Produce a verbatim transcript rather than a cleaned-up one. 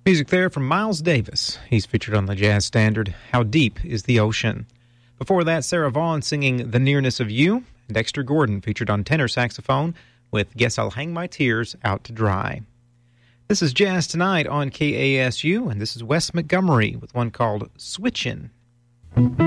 Music there from Miles Davis. He's featured on the jazz standard, How Deep is the Ocean? Before that, Sarah Vaughan singing The Nearness of You. Dexter Gordon featured on tenor saxophone with Guess I'll Hang My Tears Out to Dry. This is Jazz Tonight on K A S U, and this is Wes Montgomery with one called Switchin'.